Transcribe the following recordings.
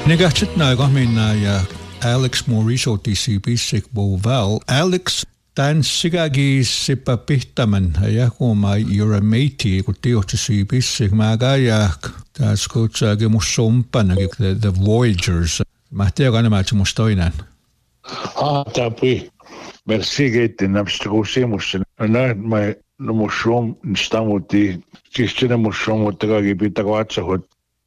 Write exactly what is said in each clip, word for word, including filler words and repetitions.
Negachtna gomina ja Alex Mauricio T C B sik boval Alex dan sigagi sipa pihtaman ja kuma you're a matey ku teo T C B sik maga ja das coach ge musompan the, the Voyagers Matteo gana ma mustoinan ah tapi merci gete namstrusimus na mai no musom stamuti kistena musom utagi pitagwatsa hot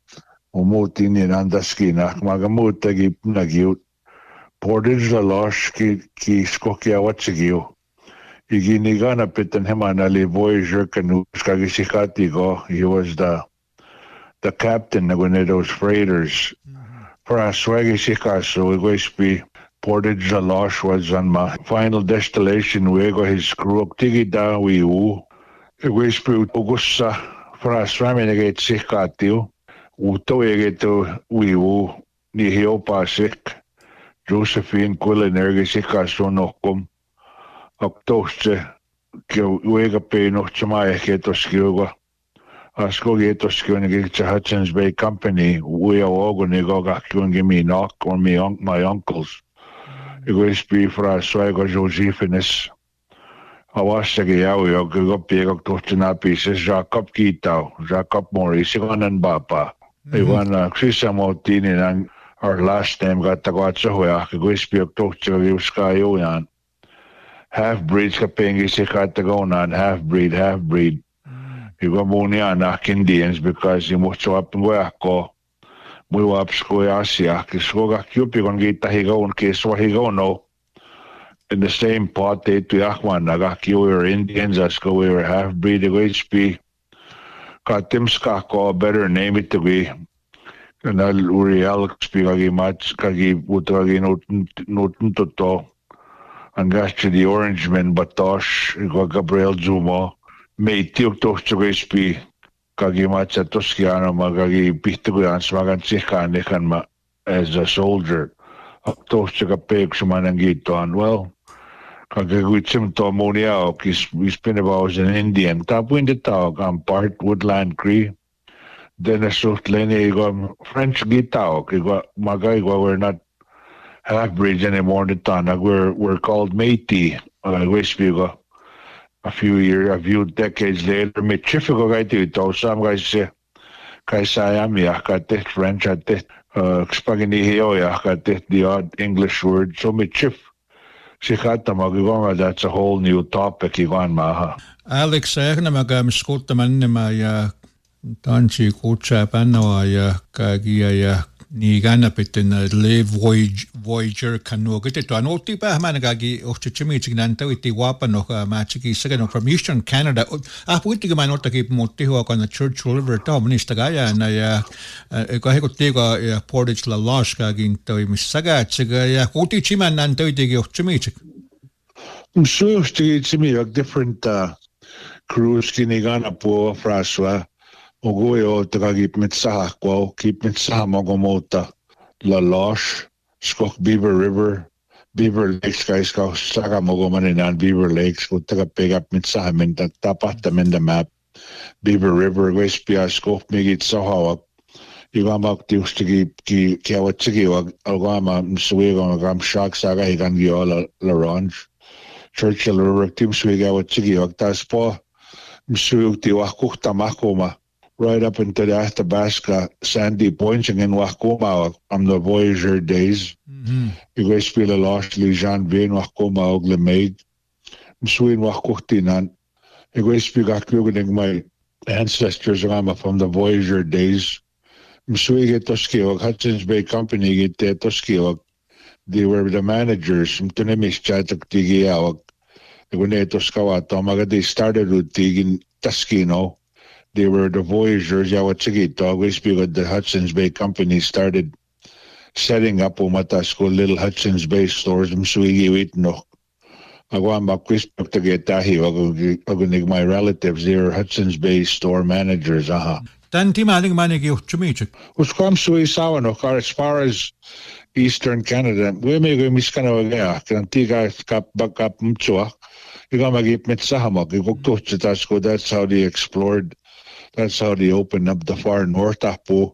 umutin in andaskina maga mutagi nagiu Portage la losh ki ki skokia watsigiu igini gana pitan hemana le Voyager canoe skagisikati go he was the the captain of one of those freighters for a swaggy sikaso it was be Portage la losh was on my final destination we go his crew tigi da we u it was be ugussa for a swaminegate sikatio Uto egeto wiu ni hiopasik Josephine Quillen sikaso nokum Octoste ke uega pe no chama egeto skiuga Asko geto skiuga Hudson's Bay Company we ogo ni go ga kungi mi knock on me on my uncles It was be for a swag Josephinus Awasagi yaw yo go pegok tochina pieces Jacob Kitao Jacob Morris and Bapa I wanna Chrisa Martini and our last name got the Guatsahoya, Guispiok Tocho Skayoyan. Half breeds Kapengi Sikatagon and half breed, half breed. You go Muniana Indians because you must show up in Wako. We were up Skoyasia, Kiskoga Cupid on Gita Higo and Kiswahigo no. In the same pot, they to Yakman, Nagaki, we were Indians, Asko, we were half breed, the H P. Katimska ko better name it to be kanal Uriel spigagi match kagi utragi notun toto ang gachi the Orangeman Batosh ko Gabriel Zuma may tiok to spi kagi match Toskiano magagi pihtugan smagan sikan kan ma as a soldier to ka peg sumanangiton well Kagagwitsim to Moniao, we spin about an Indian. Top wind the talk on part Woodland Cree. Then a sort Lenny go French guitar. Magai we're not half breeds anymore in the town. We're we're called Métis. I wish we go a few years, a few decades later. Me chifigo guy to it. Some guys say Kaisayami, I got this French at this uh spaghetti hioya, I got this the odd English word. So me chif. Sikata magigonga, that's a whole new topic igan maha. Alex ehna magam skutta manema ja tanchi kucha panwa ja kagia ja ni gana pitten le Voyager canoe gete to anoti pa managagi ochchimi chignanta witi wapa no machiki second from Eastern Canada ah puti ga manota ki motti ho kana Churchill River to ministagaya na ja ko he ko tega Portage la Losh ka ging to misaga chiga ja koti chiman nan to tigi ochchimi chik I'm sure it's me different uh, crews kinigana po François Ogoyo tagagip mitsaha ko keep mitsaha mogomota La Losh Skok Beaver River Beaver Lakes guys ko saga mogomanan Beaver Lakes ko taga pick up mitsaha min ta tapat ta min the map Beaver River West Pia Skok migit sahawa igama tiustigi ki kiawachigi wag algama msuego gam shark saga higan giola L'Orange Churchill River team swiga wachigi wag taspo msuti wakukta makoma right up into the Athabasca, Sandy Point, and in Wakoma on the Voyager days. You guys feel a lost Jean Vane, Wakoma, Oglemade. I'm sweet Wakutinan. You guys speak according my ancestors from the Voyager days. I'm sweet get Toskiwag, Hudson's Bay Company get there Toskiwag. They were the managers. I'm Tunemis Chatak Tigiawag. When they Toskawa, Tomaga, they started with Tigin Taskino. They were the Voyagers, Yawachigito, always because the Hudson's Bay Company started setting up Umatasko little Hudson's Bay stores. Msuigi Witno. Agwamba Quispok to get Tahi, Agunig, my relatives, they were Hudson's Bay store managers. Aha. Tanti maling manigi Chimichik. Usquam Sui Sawano, as far as Eastern Canada, we may go Miskanawagea, Kantiga Kap Bakap Mchua. You got to get Mitsahamok, you go to Chitasko, that's how they explored. That's how they opened up the far north Apo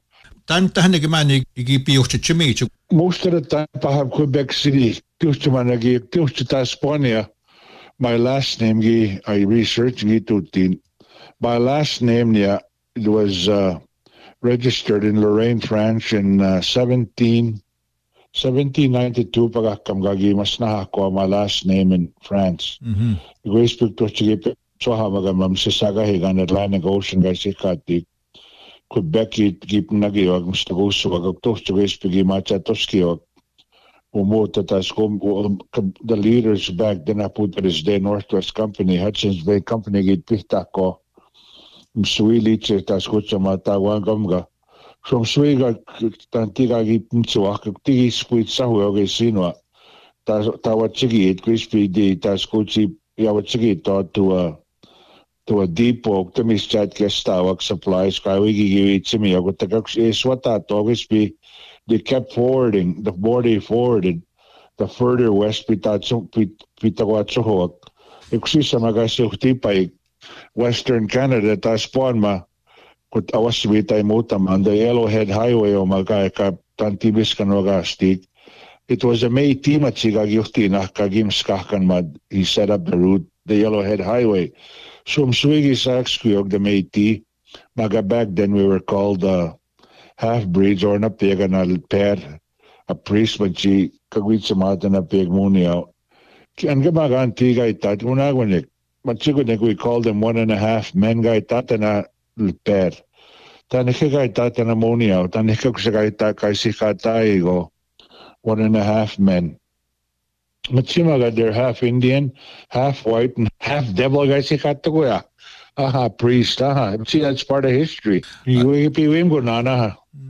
Tan tahanegi mani igipiuhti chimichu. Most of the time I have Quebec City. Tushtumanagi, Tushtasponia. My last name gi I researched gi tutin. My last name yeah, it was uh, registered in Lorraine, France in uh, seventeen ninety-two pagakam gagi mas nahako my last name in France. Mhm. We speak to chigi so hamagamam sisaga higan Atlantic Ocean guys ikati. Quebec gip nagiwag mustaguso wag to chigi speak macha toskiwag. Umota tas kom the leaders back then I put this day Northwest Company, Hudson's Bay Company git pihtako. Msuili che tas kucha matawang gamga. From Swiga tantiga git msuak tigi squid sahu oge sinwa. Tas tawa chigi it crispy di tas kuchi yawa chigi to to a to a depot to mis chat gestawak supplies kai wigi giwi chimi ogo takak is wata to crispy. They kept forwarding the more they forwarded the further west pitatso pitawatsohoak. Ikusisa magasi utipay Western Canada taspon ma kut awas bitay mutam the Yellowhead Highway o magay ka tantibis kanwagastik. It was a May tima chigagifti na kagimskahkan mad. He set up the route, the Yellowhead Highway. So mswigi sa ekskuyog the May ti maga back then we were called uh, half-breeds or na pega na per a priest but si kagwit sa mata na peg muniaw. Ang gamagaan tiga itat unagwanik. But we called them one and a half men guy tata na per. Tanika guy tata na muniaw. Tanika sa guy tata kay si kataigo one and a half men. Matsimaga they're half Indian, half white, and half devil guy si kataguya. Aha, priest, aha. See, that's part of history. You piwim ko na na.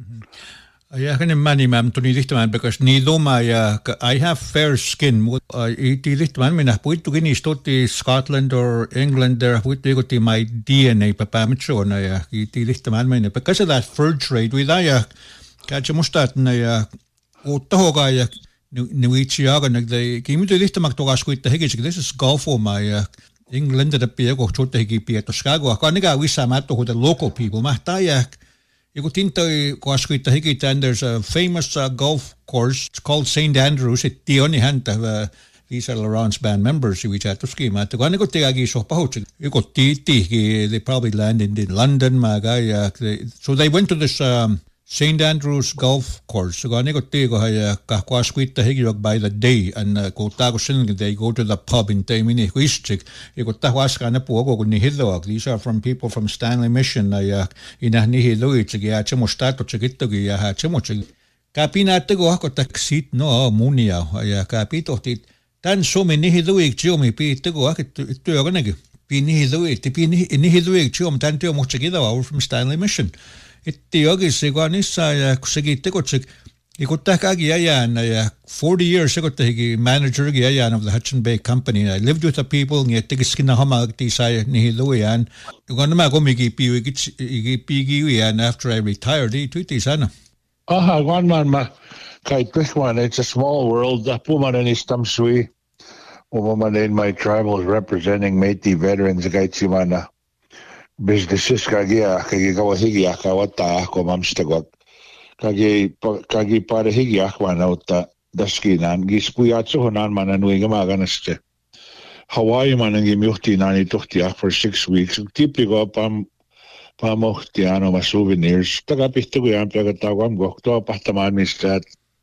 Ja, kan mani mam tuni dihtaman because ni doma ja I have fair skin. Iti dihtaman minä puittu kinistoti Scotland or England there puittu ikuti my D N A papamitsona ja iti dihtaman minä because of that fur trade with ja katso mustaatna ja uttahoga ja niwitsi aga nagde kimitu dihtamak togas kuitta hekisik this is golfoma ja England da piego chotte heki pieto Chicago ka niga wisamato with the local people mahta ja You tinta kuaskuita hikitan. There's a famous uh, golf course. It's called Saint Andrews. It tioni häntä uh, these are Laurent's band members. We chat to ski. But when I got tiagi so pahuch, you got titi. They probably landed in London. Maga. So they went to this um, Saint Andrews golf course. So when I got tigo haya kuaskuita hikiog by the day and go tago sin. They go to the pub in Taimini Huischik. You got tahuaska na puogo ni hidoag. These are from people from Stanley Mission. Uh, Ina ni hidoit. Ya chemostato chikitogi ya ha chemochig. Kapina tego ako taksit no munia. Ya kapito tit. Tan so me ni hidoig chiomi pi tego ako tuyoganegi. Pi ni hidoig. Ti pi ni hidoig chiom tan tio mochigida from Stanley Mission. Ittiyogi sigwanissa ja kusagittekotsik ikuttahkagi ayan ja forty years ikuttahigi manager gi ayan of the Hudson Bay Company. I lived with the people ngetigiskina hamagti sa nihiluyan. Uganama gomigi piwigi pigi yan after I retired. Ituiti sana. Aha, one man ma kay Twishwan. It's a small world. Pumanan istamsui. Umaman my tribe was representing Métis veterans kay Chimana. Businesses kagia kagi kawahigi akawata ako mamstagwag kagi kagi para higi akwana uta daskinan gispuyatso honan mananui gamaganaste Hawaii manangi muhti nani tuhti for six weeks tipigo pam pamohti ano ma souvenirs taga pihtigo yan pagtawam go to pahtaman mistat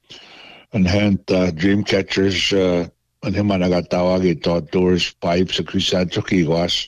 and hand uh, dream catchers uh, and himanagatawa ito doors pipes akrisad chokigwas.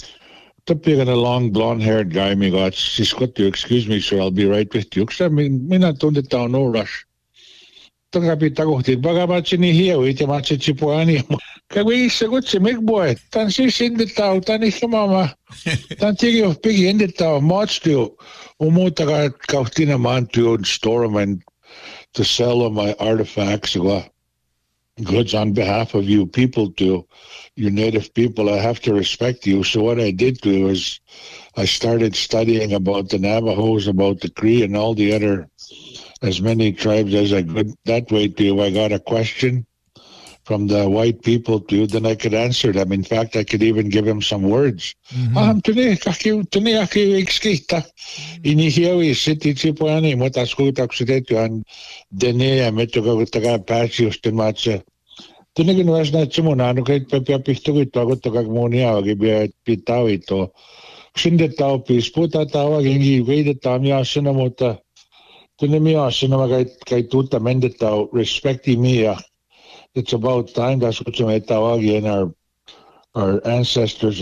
A long blonde-haired guy, me got, she's got to excuse me, sir, I'll be right with you. I mean, me not on the town, no rush. Tagapitagotit, bagabachi ni here, wait a match chipuani. Kagi sagot si Mick Boy, tan sis in the town, tan mama, tan tigi of piggy in the town, much to umutaga kautina man to store them and to sell them my artifacts, goods on behalf of you people to you native people. I have to respect you. So what I did do was I started studying about the Navajos, about the Cree and all the other, as many tribes as I could. That way too, I got a question from the white people to, then I could answer them. In fact, I could even give him some words. Ah, tuni kaki tuni aki ikskita. Inihiawi city chipoani mota skuta kusidetu an dene metoga gutaga pachi ustinmatse. Tuni ginwasna chimona no kait pepia pihtugi to gutaga monia gi be pitawi to. Shinde tau pis puta tawa gingi veide tamia sinamota. Tuni mi asinama kai kai tuta mende tau respecti mia. It's about time that's what you tawagi and our our ancestors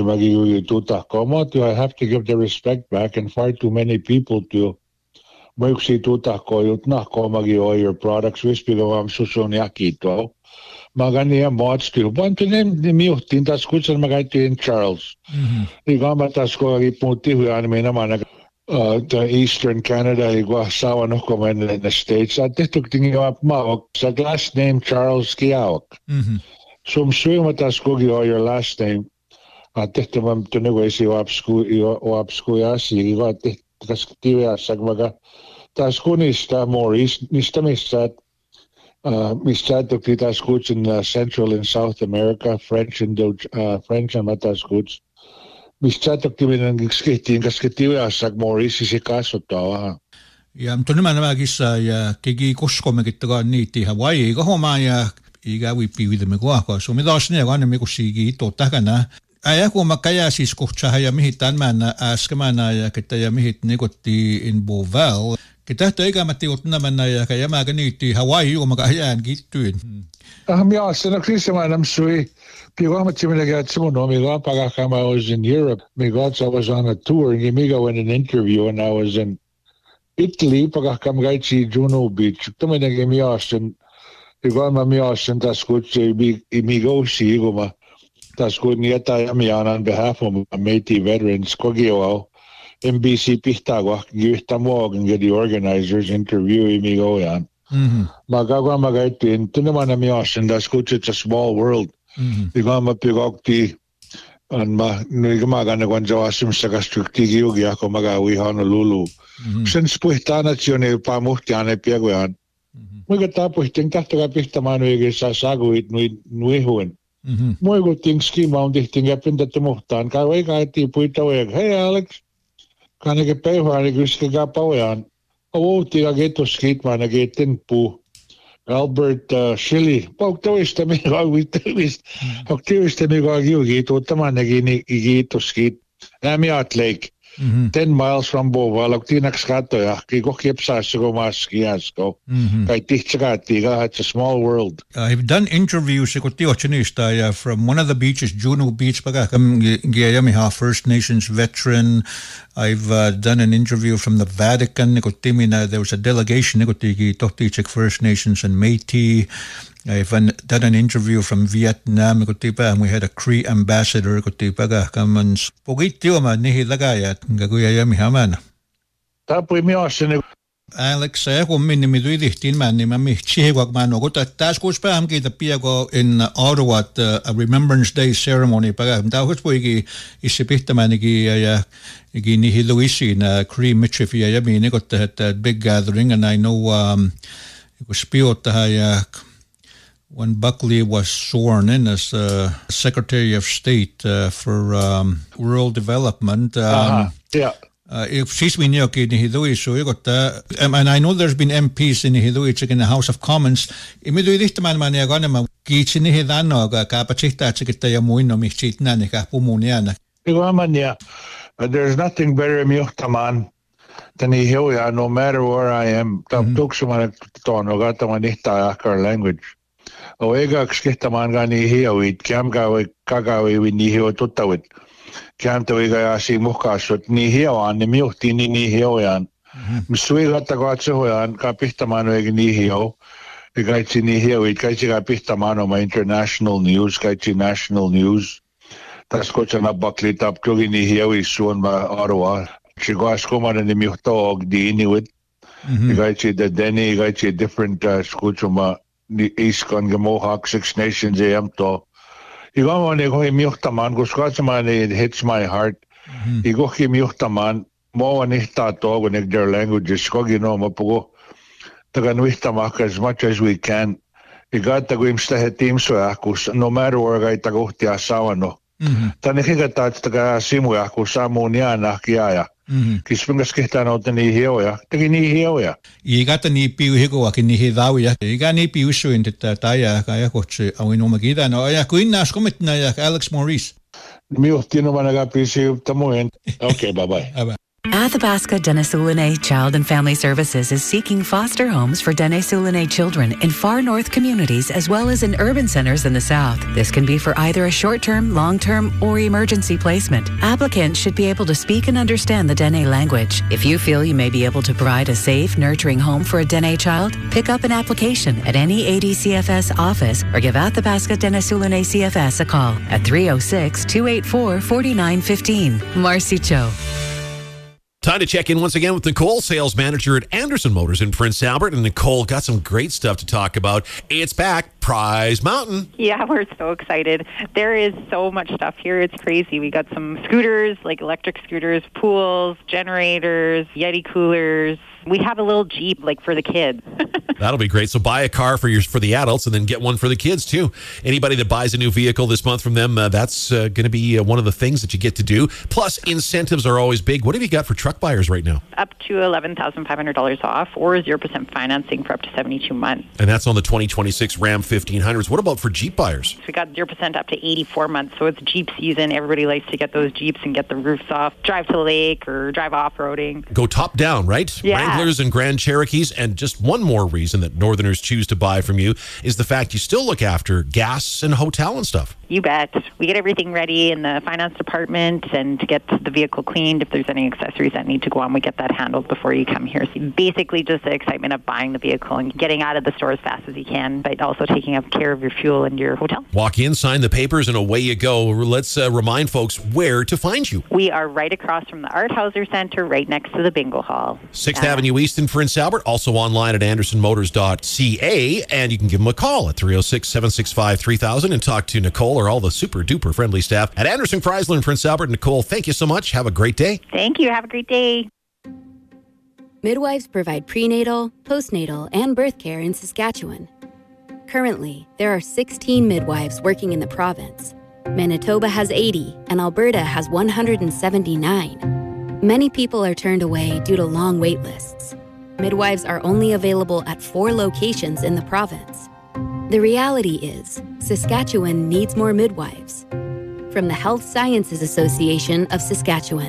I have to give the respect back, and far too many people to Moiksi tutako yutna komagi or your products which am susoniaki to Magania mods to one to them the mutin that's good and magati in Charles. The Gambatasko Puti who animena Uh, the Eastern Canada, Iguasawa no comment in the States. I did took thing up Mawak, sa last name Charles Kiawak. So I'm sure what that's going or your last name. I did to them to know if you up school, you up school, I see you got the Cascatia Sagmaga. That's going to start more east, Mister Mistat. Uh, Mistat took the Taskuts in uh, Central and South America, French and uh, French and Mataskuts. Mistatok timin ang skating kaskatiwe asag Morris si kaso tawa. Ja, mutta nämä nämäkissä ja kiki koskomekittakaan niitti Hawaii kohoma ja ikä viippi viidemme kuahkoa. Suomi taas ne kanne miku siiki ito takana. Äijä kun mä käjä siis kohtsaha ja mihit tämän äskemänä ja ketä ja mihit nikotti in Boval. Ketä ikämätti ot nämänä ja käjä mäkä niitti Hawaii kun mä käjään kittyyn. Ah, minä olen kriisimään sui. Pigo matimilagat simono miga pagakama I was in Europe. Miga I was on a tour and miga went an interview and I was in Italy pagakam gaichi Juno Beach. Tuminagi mi Austin. Igo ma mi Austin taskuchi imigo si igoma. Taskut nieta yamian on behalf of Métis veterans Kogio M B C Pihtago Gihtamo and get the organizers interview imigo yan. Magagwa magaitin tunaman mi Austin taskut it's a small world. Igama pigokti an ma nigama na kwanza wasim sa kastrukti yugi ako magawi Honolulu. Since puhtana tione pa muhtiane piagwan. Mga tapos tingta taga pihta manu igi sa saguit nui nui huan. Mga go ting ski mound ting apin da tumuhtan kawai ka ti puita weg. Hey Alex, kana ke pewa ni gusto ka pawan. O tiga geto skit man agetin pu. Albert uh, Shilly. Pagtawista mi gawit. Pagtawista mi gawit. Utaman nagini igito skit. Amiat Lake. Ten miles from Boval. Tinak skato ya. Kiko kipsa sigo mas kiasko. Kay tichakatiga. It's a small world. I've done interviews uh, from one of the beaches, Juno Beach. Gayamiha First Nations veteran. I've uh, done an interview from the Vatican. There was a delegation Tohtichik First Nations and Métis. I've done an interview from Vietnam. And we had a Cree ambassador. Alex, kun minni mi tuidihtiin mä niin mä mi chihwak mä no kota taas kus pääm kiitä piako in Ottawa a Remembrance Day ceremony paga tauhus poiki issi pihtämääniki ja ja iki nihi Louisiin Cree Mitchifia ja mi nikotta että big gathering and I know um it was piota ja when Buckley was sworn in as uh, Secretary of State uh, for um, Rural Development. Um, uh-huh. Yeah. Uh, if she's been here, so you got and I know there's been M Ps in Hiduichik in the House of Commons. Imidu ihtiman man ja ganema kiitsin hidano ga kapachita chikita ya muino michitna ni ka pumuniana. Igwamanya. There's nothing better miuhtaman than hiya no matter where I am. Tam tuksuman tono gata manihta akar language. Oega skihtaman gani hiya wit kam gawe kagawe wi ni hiyo tutawit. Kääntö ikä asi muhkaasut niin hioan niin miuhtiin niin niin hioan. Misui gatta katsohojan ka pihtamaan eikä niin hio. Ikäitsi niin hio, ikäitsi ka pihtamaan oma international news, ikäitsi national news. Tas kotsana Buckley tap tugi niin hio isuun ma arua. Sigoas kumanen niin miuhtoog di inuit. Ikäitsi the Denny, ikäitsi different skutsuma iskon ge Mohawk Six Nations E M to. Igama ni ko miuhtamaan, koska katsomaan it hits my heart. Iko ki miuhtamaan, mo ni tato kun their languages ko gino mapugo. Taga nuihtamak as much as we can. Igata ko imsta he teamsoja, kus no matter where I tagohtia saavano. Tänne hikataan, että tämä simuja, kun saamuun niana kiaja. Kispingas kehtaan olta niin hioja. Teki niin hioja. Igata niin piu hikoakin niin hidauja. Iga niin piu suin, että taja ja kohti awin oma kiitaan. No ja kuin näas komittina ja Alex Maurice. Miuhtiin omana kapisi tamujen. Okay, bye bye. Athabasca Dene Sulene Child and Family Services is seeking foster homes for Dene Sulene children in far north communities as well as in urban centers in the south. This can be for either a short-term, long-term, or emergency placement. Applicants should be able to speak and understand the Dene language. If you feel you may be able to provide a safe, nurturing home for a Dene child, pick up an application at any A D C F S office or give Athabasca Dene Sulene C F S a call at three oh six, two eight four, four nine one five. Marcy Cho. Time to check in once again with Nicole, sales manager at Anderson Motors in Prince Albert. And Nicole, got some great stuff to talk about. It's back, Prize Mountain. Yeah, we're so excited. There is so much stuff here. It's crazy. We got some scooters, like electric scooters, pools, generators, Yeti coolers. We have a little Jeep, like, for the kids. That'll be great. So buy a car for your for the adults and then get one for the kids, too. Anybody that buys a new vehicle this month from them, uh, that's uh, going to be uh, one of the things that you get to do. Plus, incentives are always big. What have you got for truck buyers right now? Up to eleven thousand five hundred dollars off or zero percent financing for up to seventy-two months. And that's on the twenty twenty-six Ram fifteen hundreds. What about for Jeep buyers? So we got zero percent up to eighty-four months. So it's Jeep season. Everybody likes to get those Jeeps and get the roofs off, drive to the lake or drive off-roading. Go top down, right? Yeah. Wranglers and Grand Cherokees. And just one more reason that Northerners choose to buy from you is the fact you still look after gas and hotel and stuff. You bet. We get everything ready in the finance department and to get the vehicle cleaned. If there's any accessories that need to go on, we get that handled before you come here. So basically just the excitement of buying the vehicle and getting out of the store as fast as you can, but also taking up care of your fuel and your hotel. Walk in, sign the papers, and away you go. Let's uh, remind folks where to find you. We are right across from the Art Hauser Center, right next to the bingo hall. sixth Uh, Avenue East in Prince Albert, also online at anderson motors dot c a, and you can give them a call at three oh six, seven six five, three thousand and talk to Nicole or all the super duper friendly staff at Anderson Chrysler in Prince Albert. Nicole, thank you so much. Have a great day. Thank you. Have a great day. Midwives provide prenatal, postnatal, and birth care in Saskatchewan. Currently, there are sixteen midwives working in the province. Manitoba has eighty, and Alberta has one hundred seventy-nine. Many people are turned away due to long wait lists. Midwives are only available at four locations in the province. The reality is, Saskatchewan needs more midwives. From the Health Sciences Association of Saskatchewan.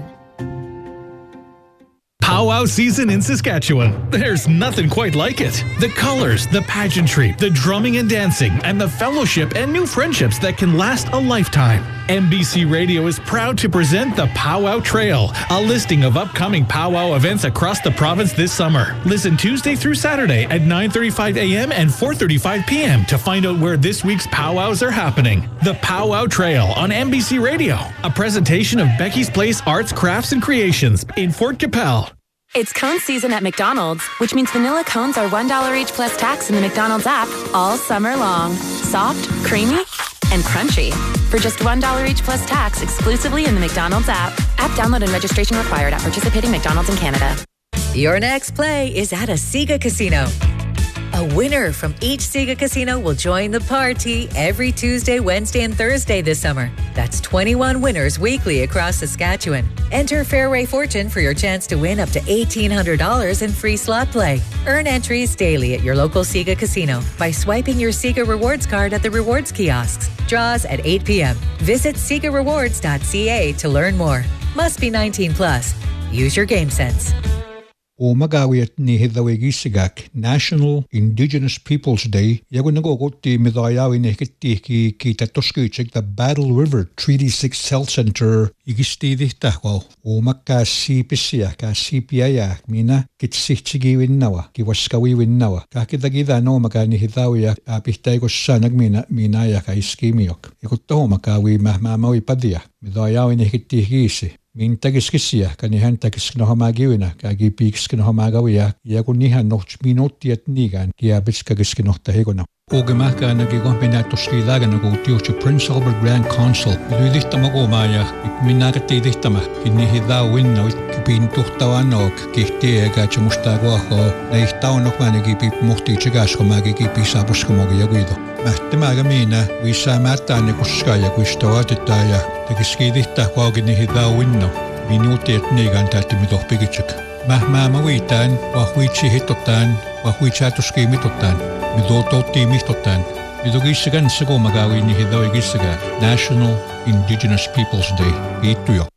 Powwow season in Saskatchewan. There's nothing quite like it. The colors, the pageantry, the drumming and dancing, and the fellowship and new friendships that can last a lifetime. N B C Radio is proud to present the Powwow Trail, a listing of upcoming powwow events across the province this summer. Listen Tuesday through Saturday at nine thirty-five a.m. and four thirty-five p.m. to find out where this week's powwows are happening. The Powwow Trail on N B C Radio, a presentation of Becky's Place Arts, Crafts, and Creations in Fort Capel. It's cone season at McDonald's, which means vanilla cones are one dollar each plus tax in the McDonald's app all summer long. Soft, creamy, and crunchy. For just one dollar each plus tax exclusively in the McDonald's app. App download and registration required at participating McDonald's in Canada. Your next play is at a Sega Casino. A winner from each Sega Casino will join the party every Tuesday, Wednesday, and Thursday this summer. That's twenty-one winners weekly across Saskatchewan. Enter Fairway Fortune for your chance to win up to eighteen hundred dollars in free slot play. Earn entries daily at your local Sega Casino by swiping your Sega Rewards card at the rewards kiosks. Draws at eight p.m. Visit sega rewards dot c a to learn more. Must be nineteen plus. Use your game sense. Omagawiyat ni hidawigisigac National Indigenous Peoples Day. Yago nagogoti midayawin hikiti ki kitatoskichik the Battle River Treaty six Health Center igistidi tahwa. Omaka sipisia ka sipiaya mina kitsichigi winnawa kiwaskawi winnawa. Kakitagida no maka ni hidawiya apihtago sanag mina minaya ka iskimiok. Ikuto makawi mahmamawi padia. Midayawin hikiti hisi. Min tagiskisia kanihan tagiskinohamagiwina kagi piiskinohamagawia ja kun nihan noch minuttiat niigan kiabitskagiskinohtahigona. Ogemaka nagigong pinatoskilaga nagutiyo si Prince Albert Grand Council. Ililistama ko maya, ipminakatilistama, kinihidawin na kipintuhtawan o kihtiega chimustago ako na ihtaon ako managipip muhti chigas ko magigipis apos ko magiyaguido. Mahtimaga mina, wisa matane kuskaya kuistawatitaya, tekiskilista ko kinihidawin no, minuti at nigan tatimidoh pigichik. Mahmamawitan, wahuichi hitotan, wahuichatuski mitotan. Midototti mihtotan. Midogisigan sigo magawi ni hidaw igisiga National Indigenous Peoples Day. Ituyo.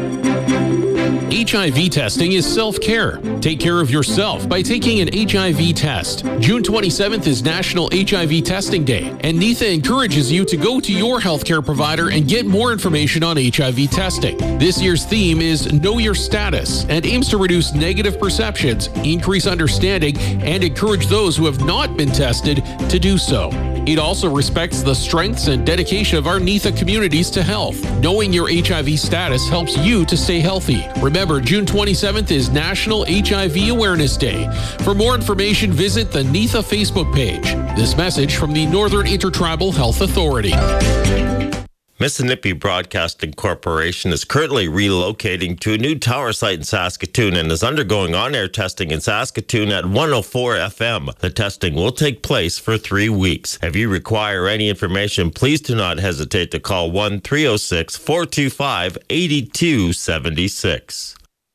H I V testing is self-care. Take care of yourself by taking an H I V test. June twenty-seventh is National H I V Testing Day, and NITHA encourages you to go to your healthcare provider and get more information on H I V testing. This year's theme is Know Your Status and aims to reduce negative perceptions, increase understanding, and encourage those who have not been tested to do so. It also respects the strengths and dedication of our NITHA communities to health. Knowing your H I V status helps you to stay healthy. Remember, June twenty-seventh is National H I V Awareness Day. For more information, visit the NITHA Facebook page. This message from the Northern Intertribal Health Authority. Mississippi Broadcasting Corporation is currently relocating to a new tower site in Saskatoon and is undergoing on-air testing in Saskatoon at one oh four F M. The testing will take place for three weeks. If you require any information, please do not hesitate to call one three oh six, four two five, eight two seven six.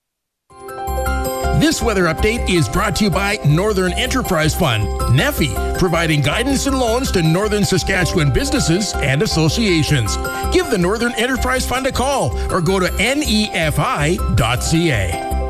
This weather update is brought to you by Northern Enterprise Fund, N E F I, providing guidance and loans to Northern Saskatchewan businesses and associations. Give the Northern Enterprise Fund a call or go to N E F I dot C A.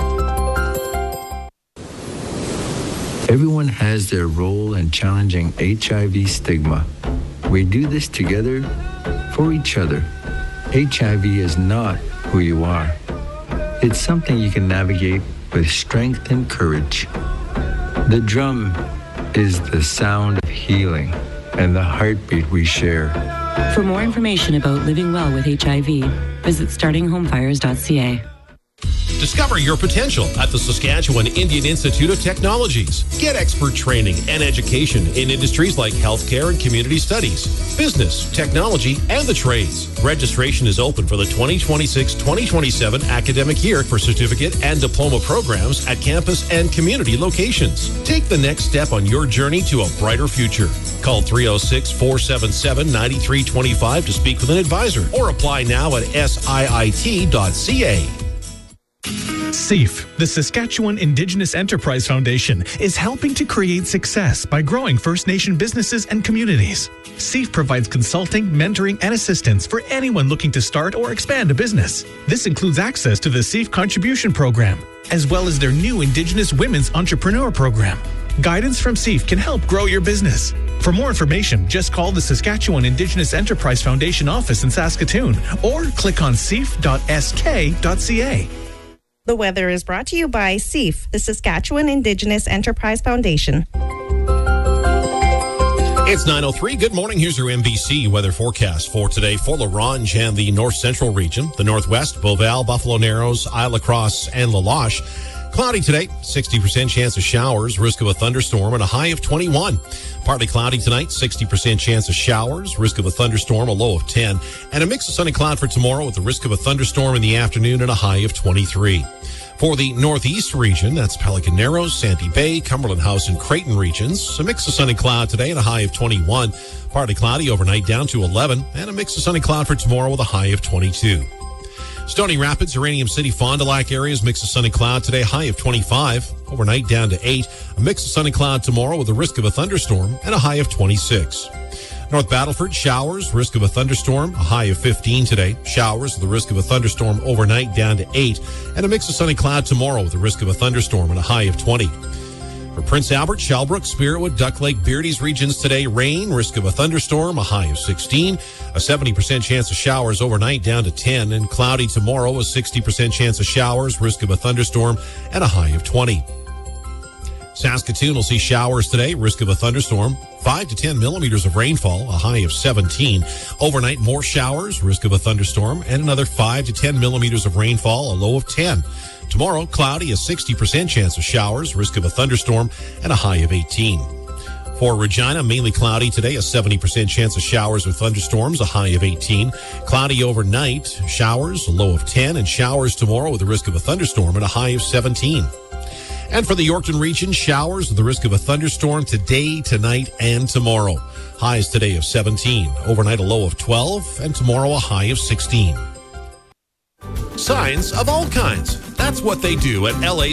Everyone has their role in challenging H I V stigma. We do this together for each other. H I V is not who you are. It's something you can navigate with strength and courage. The drum is the sound of healing and the heartbeat we share. For more information about living well with H I V, visit starting home fires dot C A. Discover your potential at the Saskatchewan Indian Institute of Technologies. Get expert training and education in industries like healthcare and community studies, business, technology, and the trades. Registration is open for the twenty twenty-six twenty twenty-seven academic year for certificate and diploma programs at campus and community locations. Take the next step on your journey to a brighter future. Call three oh six, four seven seven, nine three two five to speak with an advisor or apply now at S I I T dot C A. SEAF, the Saskatchewan Indigenous Enterprise Foundation, is helping to create success by growing First Nation businesses and communities. SEAF provides consulting, mentoring, and assistance for anyone looking to start or expand a business. This includes access to the SEAF Contribution Program, as well as their new Indigenous Women's Entrepreneur Program. Guidance from SEAF can help grow your business. For more information, just call the Saskatchewan Indigenous Enterprise Foundation office in Saskatoon or click on seaf dot S K dot C A. The weather is brought to you by SEAF, the Saskatchewan Indigenous Enterprise Foundation. It's nine oh three. Good morning. Here's your N B C weather forecast for today for La Ronge and the north central region, the northwest, Beauval, Buffalo Narrows, Isle La Crosse, and La Loche. Cloudy today, sixty percent chance of showers, risk of a thunderstorm, and a high of twenty-one. Partly cloudy tonight, sixty percent chance of showers, risk of a thunderstorm, a low of ten. And a mix of sun and cloud for tomorrow with the risk of a thunderstorm in the afternoon and a high of twenty-three. For the northeast region, that's Pelican Narrows, Sandy Bay, Cumberland House, and Creighton regions, a mix of sun and cloud today and a high of twenty-one. Partly cloudy overnight down to eleven, and a mix of sun and cloud for tomorrow with a high of twenty-two. Stony Rapids, Uranium City, Fond du Lac areas, mix of sun and cloud today, high of twenty-five. Overnight down to eight. A mix of sun and cloud tomorrow with a risk of a thunderstorm and a high of twenty-six. North Battleford, showers, risk of a thunderstorm, a high of fifteen today. Showers with the risk of a thunderstorm overnight down to eight. And a mix of sun and cloud tomorrow with a risk of a thunderstorm and a high of twenty. For Prince Albert, Shellbrook, Spiritwood, Duck Lake, Beardy's regions today, rain, risk of a thunderstorm, a high of sixteen. A seventy percent chance of showers overnight down to ten. And cloudy tomorrow, a sixty percent chance of showers, risk of a thunderstorm, and a high of twenty. Saskatoon will see showers today, risk of a thunderstorm, five to ten millimeters of rainfall, a high of seventeen. Overnight, more showers, risk of a thunderstorm, and another five to ten millimeters of rainfall, a low of ten. Tomorrow, cloudy, a sixty percent chance of showers, risk of a thunderstorm, and a high of eighteen. For Regina, mainly cloudy today, a seventy percent chance of showers or thunderstorms, a high of eighteen. Cloudy overnight, showers, a low of ten, and showers tomorrow with the risk of a thunderstorm at a high of seventeen. And for the Yorkton region, showers with the risk of a thunderstorm today, tonight, and tomorrow. Highs today of seventeen, overnight a low of twelve, and tomorrow a high of sixteen. Signs of all kinds. That's what they do at L A